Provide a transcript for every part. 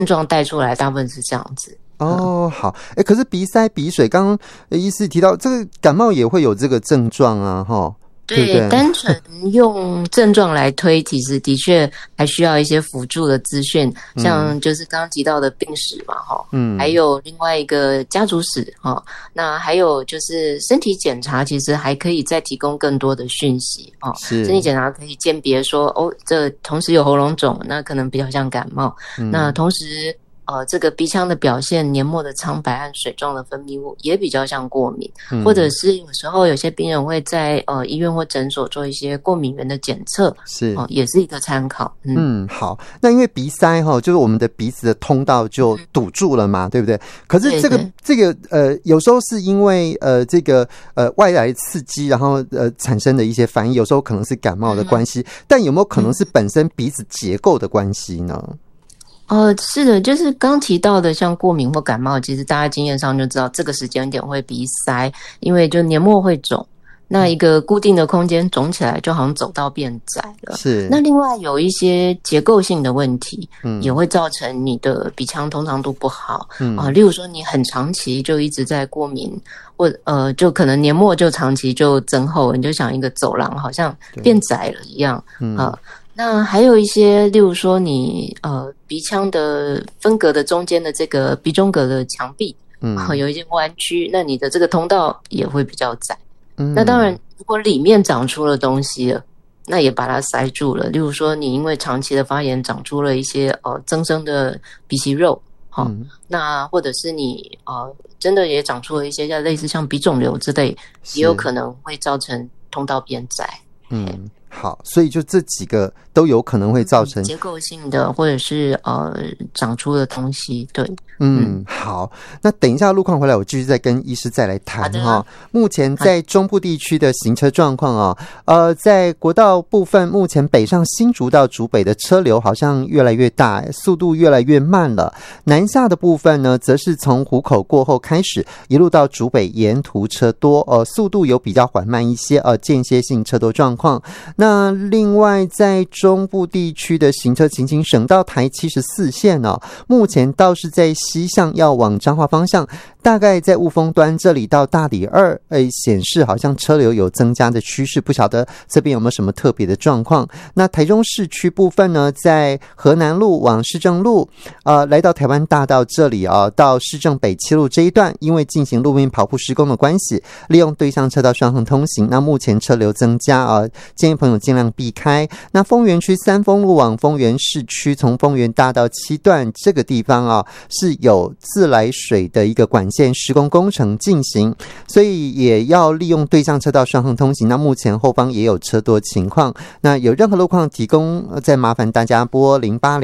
状带出来，大部分是这样子。 哦，好，可是鼻塞、鼻水，刚刚医师提到这个感冒也会有这个症状啊，齁。对不对？ 单纯用症状来推，其实的确还需要一些辅助的资讯，像就是刚刚提到的病史嘛，还有另外一个家族史，那还有就是身体检查，其实还可以再提供更多的讯息，身体检查可以鉴别说，这同时有喉咙肿，那可能比较像感冒，那同时这个鼻腔的表现，黏膜的苍白和水状的分泌物也比较像过敏，或者是有时候有些病人会在医院或诊所做一些过敏原的检测，是也是一个参考。 好，那因为鼻塞就是我们的鼻子的通道就堵住了嘛，对不对？可是这个有时候是因为这个外来刺激，然后产生的一些反应，有时候可能是感冒的关系，但有没有可能是本身鼻子结构的关系呢？ 是的，就是刚提到的像过敏或感冒，其实大家经验上就知道这个时间点会鼻塞，因为就黏膜会肿，那一个固定的空间肿起来就好像走道变窄了。是。那另外有一些结构性的问题，也会造成你的鼻腔通畅度不好。例如说你很长期就一直在过敏，或就可能黏膜就长期就增厚，你就想一个走廊好像变窄了一样。那还有一些，例如说你鼻腔的分隔的中间的这个鼻中隔的墙壁，有一些弯曲，那你的这个通道也会比较窄。那当然，如果里面长出了东西了，那也把它塞住了。例如说，你因为长期的发炎长出了一些增生的鼻息肉，那或者是你真的也长出了一些类似像鼻肿瘤之类，也有可能会造成通道变窄。 好，所以就这几个都有可能会造成结构性的，或者是长出的东西。对， 好，那等一下路况回来，我继续再跟医师再来谈哈。目前在中部地区的行车状况在国道部分，目前北上新竹到竹北的车流好像越来越大，速度越来越慢了。南下的部分呢，则是从湖口过后开始，一路到竹北，沿途车多，速度有比较缓慢一些，间歇性车多状况。那另外在中部地区的行车情形，省道台74线目前倒是在西向要往彰化方向，大概在雾峰端这里到大里2显示好像车流有增加的趋势，不晓得这边有没有什么特别的状况。那台中市区部分呢，在河南路往市政路来到台湾大道这里到市政北7路这一段，因为进行路面跑步施工的关系，利用对向车道双横通行，那目前车流增加建议朋友尽量避开。那丰原区三丰路往丰原市区，从丰原大道7段这个地方是有自来水的一个管线施工工程进行，所以也要利用对向车道双横通行。那目前后方也有车多情况，那有任何路况提供再麻烦大家拨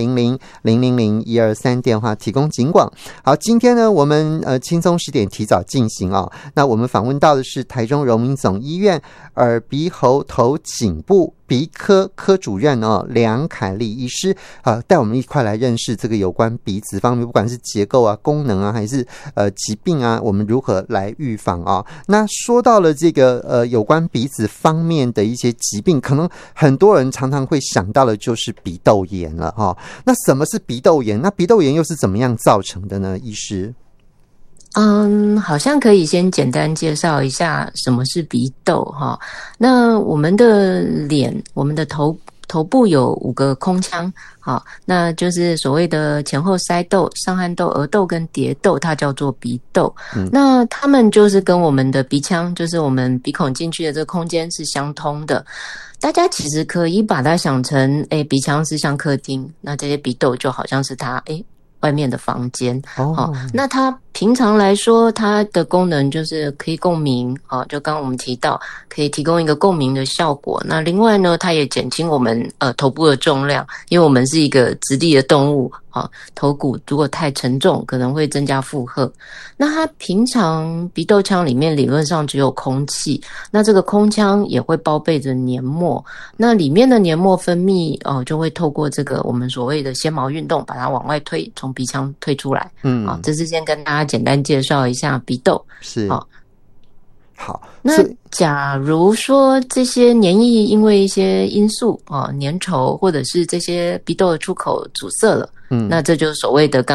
0800-000-123电话提供警广。好，今天呢我们轻松10点提早进行那我们访问到的是台中荣民总医院耳鼻喉头颈部鼻科科主任梁凯丽医师带我们一块来认识这个有关鼻子方面，不管是结构功能还是疾病我们如何来预防那说到了这个有关鼻子方面的一些疾病，可能很多人常常会想到的就是鼻窦炎了那什么是鼻窦炎？那鼻窦炎又是怎么样造成的呢？医师？ 好像可以先简单介绍一下什么是鼻窦那我们的脸，我们的头部有5个空腔，那就是所谓的前后腮窦、上颌窦、额窦跟蝶窦，它叫做鼻窦。那它们就是跟我们的鼻腔，就是我们鼻孔进去的这个空间是相通的。大家其实可以把它想成，鼻腔是像客厅，那这些鼻窦就好像是它外面的房间。那它平常来说，它的功能就是可以共鸣就刚刚我们提到，可以提供一个共鸣的效果。那另外呢，它也减轻我们头部的重量，因为我们是一个直立的动物头骨如果太沉重，可能会增加负荷。那它平常鼻窦腔里面理论上只有空气，那这个空腔也会包被着黏膜，那里面的黏膜分泌就会透过这个我们所谓的纤毛运动把它往外推，从鼻腔推出来。这是先跟大家简单介绍一下鼻窦。是好，那假如说这些黏液因为一些因素粘稠，或者是这些鼻窦的出口阻塞了，那这就是所谓的